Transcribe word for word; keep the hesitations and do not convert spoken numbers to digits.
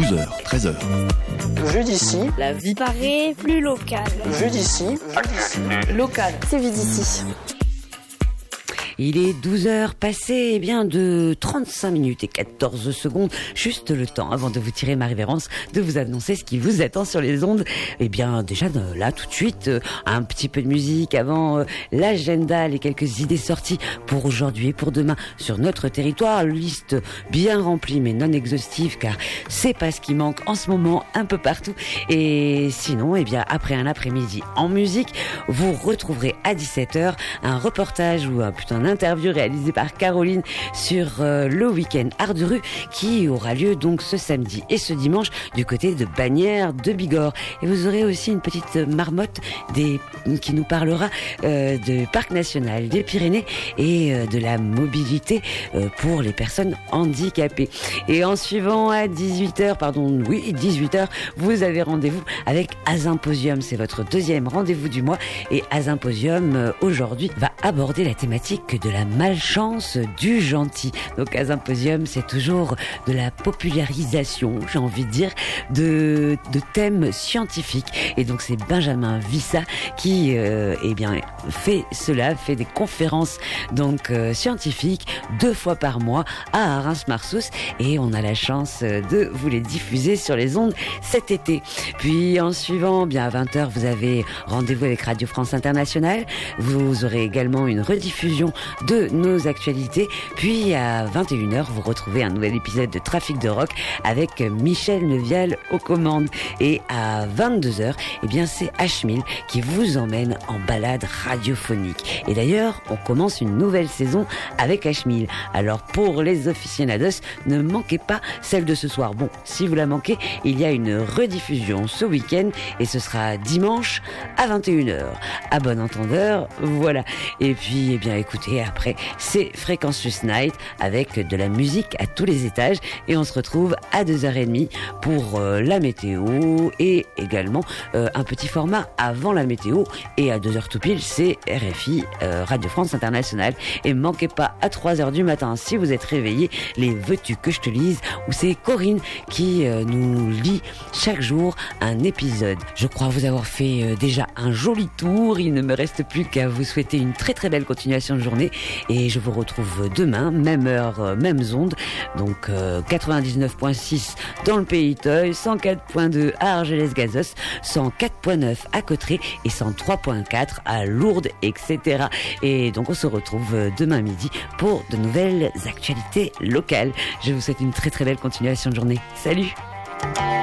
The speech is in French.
douze heures, treize heures. Vu d'ici, la vie paraît plus locale. Vu d'ici, Local. C'est vu d'ici. Il est douze heures passées eh bien de trente-cinq minutes et quatorze secondes, juste le temps avant de vous tirer ma révérence, de vous annoncer ce qui vous attend sur les ondes. Eh bien déjà là tout de suite, un petit peu de musique avant euh, l'agenda, les quelques idées sorties pour aujourd'hui et pour demain sur notre territoire. Liste bien remplie mais non exhaustive car c'est pas ce qui manque en ce moment un peu partout. Et sinon, eh bien après un après-midi en musique, vous retrouverez à dix-sept heures un reportage ou un putain interview réalisée par Caroline sur euh, le week-end Art de rue qui aura lieu donc ce samedi et ce dimanche du côté de Bagnères de Bigorre. Et vous aurez aussi une petite marmotte des, qui nous parlera euh, du parc national des Pyrénées et euh, de la mobilité euh, pour les personnes handicapées. Et en suivant à dix-huit heures, pardon, oui, dix-huit heures, vous avez rendez-vous avec Asymposium. C'est votre deuxième rendez-vous du mois et Asymposium euh, aujourd'hui va aborder la thématique de la malchance du gentil. Donc Asymposium, c'est toujours de la popularisation, j'ai envie de dire, de, de thèmes scientifiques. Et donc c'est Benjamin Vissa qui euh, eh bien, fait cela, fait des conférences donc euh, scientifiques deux fois par mois à Reims-Marsous et on a la chance de vous les diffuser sur les ondes cet été. Puis en suivant, bien à vingt heures, vous avez rendez-vous avec Radio France Internationale. Vous aurez également une rediffusion de nos actualités. Puis à vingt et une heures, vous retrouvez un nouvel épisode de Trafic de Rock avec Michel Neuvial aux commandes. Et à vingt-deux heures, eh bien c'est H mille qui vous emmène en balade radiophonique. Et d'ailleurs, on commence une nouvelle saison avec H mille. Alors pour les aficionados, ne manquez pas celle de ce soir. Bon, si vous la manquez, il y a une rediffusion ce week-end et ce sera dimanche à vingt et une heures. À bon entendeur, voilà. Et puis, eh bien écoutez, et après, c'est Fréquence Plus Night avec de la musique à tous les étages. Et on se retrouve à deux heures trente pour euh, la météo et également euh, un petit format avant la météo. Et à deux heures tout pile, c'est R F I, euh, Radio France Internationale. Et manquez pas à trois heures du matin, si vous êtes réveillés, les Veux-tu que je te lise, où c'est Corinne qui euh, nous lit chaque jour un épisode. Je crois vous avoir fait euh, déjà un joli tour. Il ne me reste plus qu'à vous souhaiter une très très belle continuation de journée. Et je vous retrouve demain, même heure, mêmes ondes, donc euh, quatre-vingt-dix-neuf virgule six dans le Pays Teuil, cent quatre virgule deux à Argelès-Gazos, cent quatre virgule neuf à Cauterets et cent trois virgule quatre à Lourdes, et cetera. Et donc on se retrouve demain midi pour de nouvelles actualités locales. Je vous souhaite une très très belle continuation de journée. Salut!